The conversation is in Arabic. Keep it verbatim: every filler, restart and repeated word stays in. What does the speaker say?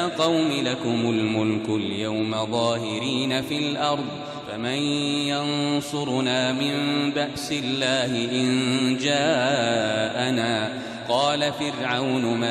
قوم لكم الملك اليوم ظاهرين في الأرض فمن ينصرنا من بأس الله إن جاءنا قال فرعون